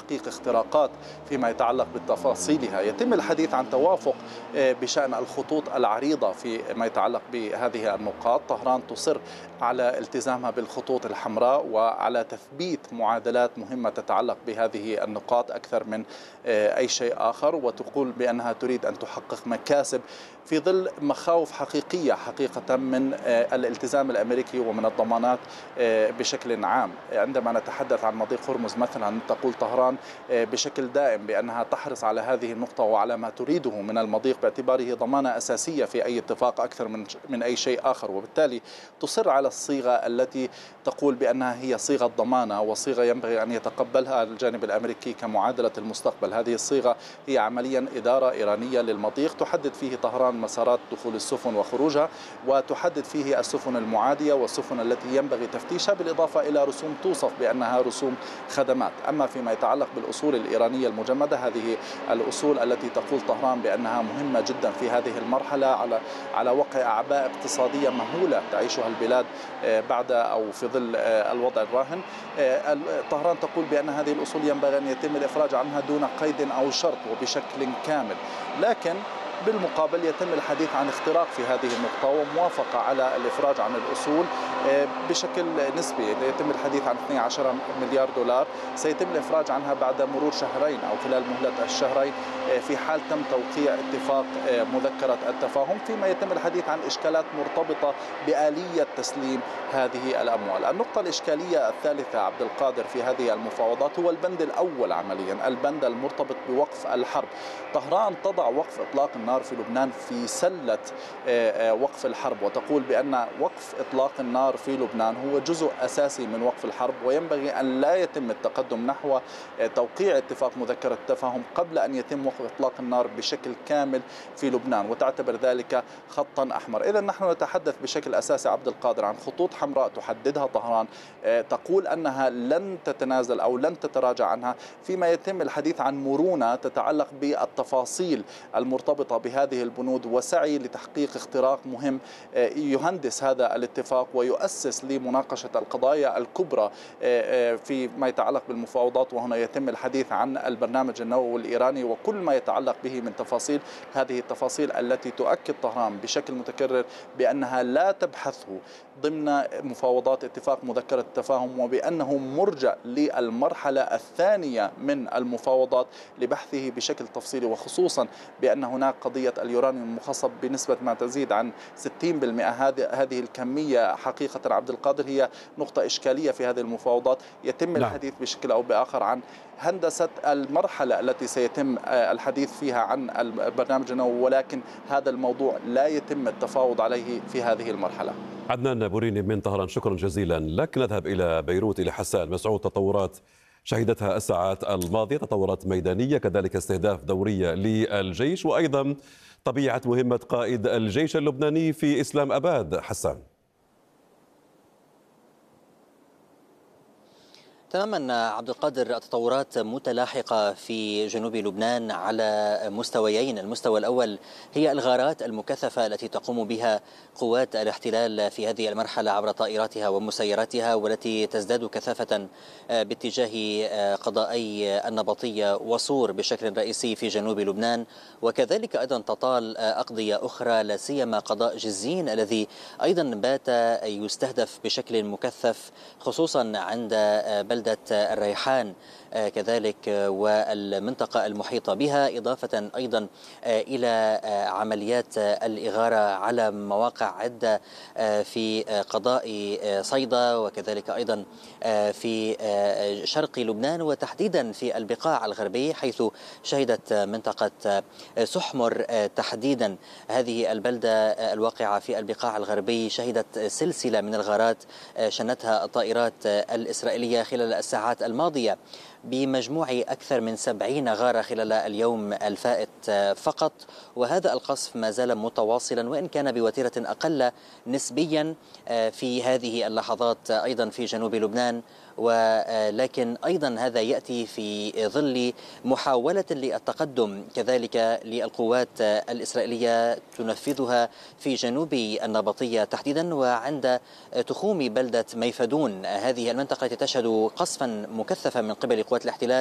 لتحقيق اختراقات فيما يتعلق بتفاصيلها. يتم الحديث عن توافق بشأن الخطوط العريضة فيما يتعلق بهذه النقاط. طهران تصر على التزامها بالخطوط الحمراء وعلى تثبيت معادلات مهمة تتعلق بهذه النقاط أكثر من أي شيء آخر، وتقول بأنها تريد أن تحقق مكاسب في ظل مخاوف حقيقية من الالتزام الأمريكي ومن الضمانات بشكل عام. عندما نتحدث عن مضيق هرمز مثلا، تقول طهران بشكل دائم بأنها تحرص على هذه النقطة وعلى ما تريده من المضيق باعتباره ضمانة أساسية في أي اتفاق أكثر من أي شيء آخر، وبالتالي تصر على الصيغة التي تقول بأنها هي صيغة ضمانة وصيغة ينبغي أن يتقبلها الجانب الأمريكي كمعادلة المستقبل. هذه الصيغة هي عمليا إدارة إيرانية للمضيق، تحدد فيه طهران مسارات دخول السفن وخروجها، وتحدد فيه السفن المعادية والسفن التي ينبغي تفتيشها، بالإضافة إلى رسوم توصف بأنها رسوم خدمات. أما فيما يتعلق بالأصول الإيرانية المجمدة، هذه الأصول التي تقول طهران بأنها مهمة جدا في هذه المرحلة على وقع أعباء اقتصادية مهولة تعيشها البلاد بعد أو في ظل الوضع الراهن. طهران تقول بأن هذه الأصول ينبغي أن يتم الإفراج عنها دون قيد أو شرط وبشكل كامل، لكن بالمقابل يتم الحديث عن اختراق في هذه النقطة وموافقة على الإفراج عن الأصول بشكل نسبي. يتم الحديث عن 12 مليار دولار سيتم الإفراج عنها بعد مرور شهرين أو خلال مهلة الشهرين في حال تم توقيع اتفاق مذكرة التفاهم، فيما يتم الحديث عن إشكالات مرتبطة بآلية تسليم هذه الأموال. النقطة الإشكالية الثالثة عبد القادر في هذه المفاوضات هو البند الأول عمليا، البند المرتبط بوقف الحرب. طهران تضع وقف إطلاق النار في لبنان في سلة وقف الحرب، وتقول بأن وقف إطلاق النار في لبنان هو جزء أساسي من وقف الحرب، وينبغي أن لا يتم التقدم نحو توقيع اتفاق مذكرة التفاهم قبل أن يتم وقف إطلاق النار بشكل كامل في لبنان، وتعتبر ذلك خطا أحمر. إذا نحن نتحدث بشكل أساسي عبد القادر عن خطوط حمراء تحددها طهران، تقول أنها لن تتنازل أو لن تتراجع عنها، فيما يتم الحديث عن مرونة تتعلق بالتفاصيل المرتبطة بهذه البنود وسعي لتحقيق اختراق مهم يهندس هذا الاتفاق ويؤسس لمناقشة القضايا الكبرى فيما يتعلق بالمفاوضات. وهنا يتم الحديث عن البرنامج النووي الإيراني وكل ما يتعلق به من تفاصيل، هذه التفاصيل التي تؤكد طهران بشكل متكرر بأنها لا تبحثه ضمن مفاوضات اتفاق مذكرة التفاهم، وبأنه مرجع للمرحلة الثانية من المفاوضات لبحثه بشكل تفصيلي، وخصوصا بأن هناك قضية اليورانيوم المخصب بنسبة ما تزيد عن 60%. هذه الكمية حقيقة عبد القادر هي نقطة إشكالية في هذه المفاوضات. يتم الحديث بشكل أو بآخر عن هندسة المرحلة التي سيتم الحديث فيها عن البرنامج النووي، ولكن هذا الموضوع لا يتم التفاوض عليه في هذه المرحلة. عدنان بوريني من طهران، شكرا جزيلا لك. نذهب إلى بيروت إلى حسان مسعود. تطورات شهدتها الساعات الماضية، تطورات ميدانية، كذلك استهداف دورية للجيش، وأيضا طبيعة مهمة قائد الجيش اللبناني في إسلام أباد. حسان. تماما عبد القادر، التطورات متلاحقة في جنوب لبنان على مستويين. المستوى الأول هي الغارات المكثفة التي تقوم بها قوات الاحتلال في هذه المرحلة عبر طائراتها ومسيراتها، والتي تزداد كثافة باتجاه قضائي النبطية وصور بشكل رئيسي في جنوب لبنان، وكذلك أيضا تطال أقضية أخرى، لا سيما قضاء جزين الذي أيضا بات يستهدف بشكل مكثف، خصوصا عند بلدة الريحان كذلك والمنطقة المحيطة بها، إضافة أيضا إلى عمليات الإغارة على مواقع عدة في قضاء صيدا، وكذلك أيضا في شرق لبنان، وتحديدا في البقاع الغربي، حيث شهدت منطقة سحمر تحديدا هذه البلدة الواقعة في البقاع الغربي شهدت سلسلة من الغارات شنتها الطائرات الإسرائيلية خلال الساعات الماضية بمجموع أكثر من 70 غارة خلال اليوم الفائت فقط، وهذا القصف ما زال متواصلا وإن كان بوتيرة أقل نسبيا في هذه اللحظات أيضا في جنوب لبنان، ولكن أيضا هذا يأتي في ظل محاولة للتقدم كذلك للقوات الإسرائيلية تنفذها في جنوب النبطية تحديدا، وعند تخوم بلدة ميفدون. هذه المنطقة التي تشهد قصفا مكثفا من قبل قوات الاحتلال